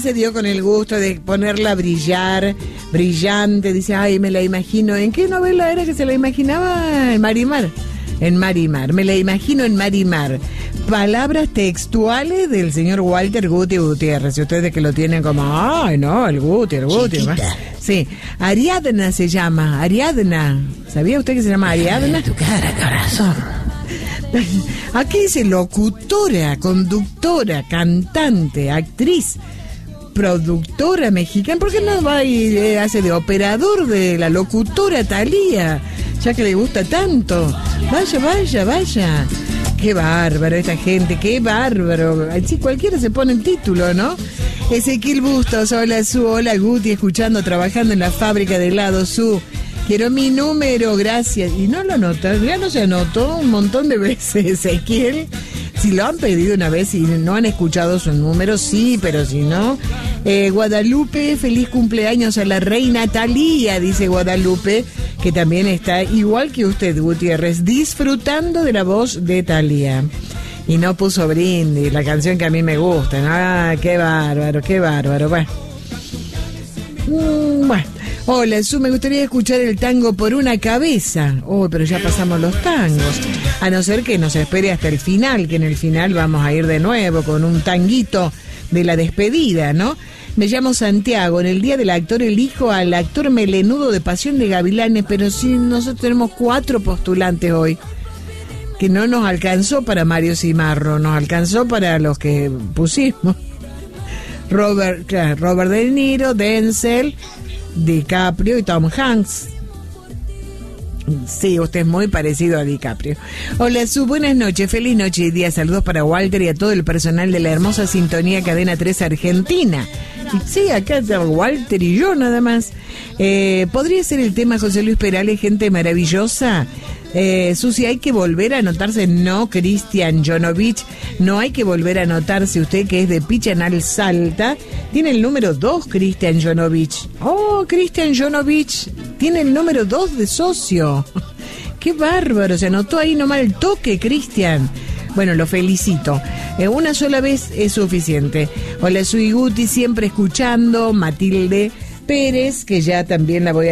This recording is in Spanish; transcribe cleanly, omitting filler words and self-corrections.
se dio con el gusto de ponerla a brillar, brillante, dice, ay, me la imagino. ¿En qué novela era que se la imaginaba? En Marimar. En Marimar, me la imagino en Marimar. Palabras textuales del señor Walter Guti Gutiérrez. Si ustedes que lo tienen como, ay, no, el Guti. Sí, Ariadna se llama, Ariadna. ¿Sabía usted que se llama Ariadna? Tu cara, corazón. Aquí dice locutora, conductora, cantante, actriz, productora mexicana. ¿Por qué no va y hace de operador de la locutora Thalía? Ya que le gusta tanto. Vaya. Qué bárbaro esta gente, qué bárbaro. Sí, cualquiera se pone el título, ¿no? Ezequiel Bustos, hola Su, hola Guti, escuchando, trabajando en la fábrica de helado Su. Quiero mi número, gracias. Y no lo anotas, ya no se anotó un montón de veces, Ezequiel. Si lo han pedido una vez y no han escuchado su número, sí, pero si no. Guadalupe, feliz cumpleaños a la reina Thalía, dice Guadalupe, que también está igual que usted, Gutiérrez, disfrutando de la voz de Thalía. Y no puso Brindis, la canción que a mí me gusta. Ah, qué bárbaro. Bueno. Hola, Su, me gustaría escuchar el tango Por una cabeza. Oh, pero ya pasamos los tangos. A no ser que nos espere hasta el final, que en el final vamos a ir de nuevo con un tanguito de la despedida, ¿no? Me llamo Santiago. En el Día del Actor elijo al actor melenudo de Pasión de Gavilanes, pero sí, nosotros tenemos 4 postulantes hoy. Que no nos alcanzó para Mario Cimarro, nos alcanzó para los que pusimos. Robert De Niro, Denzel, DiCaprio y Tom Hanks. Sí, usted es muy parecido a DiCaprio. Hola, Su, buenas noches, feliz noche y día. Saludos para Walter y a todo el personal de la hermosa sintonía Cadena 3 Argentina. Sí, acá está Walter y yo nada más. ¿Podría ser el tema José Luis Perales, gente maravillosa? Susi, ¿hay que volver a anotarse? No, Cristian Jonovich, no hay que volver a anotarse. Usted que es de Pichanal Salta, tiene el número 2, Cristian Jonovich. Oh, Cristian Jonovich, tiene el número 2 de socio. Qué bárbaro, se anotó ahí nomás el toque, Cristian. Bueno, lo felicito. Una sola vez es suficiente. Hola, soy Guti, siempre escuchando. Matilde Pérez, que ya también la voy a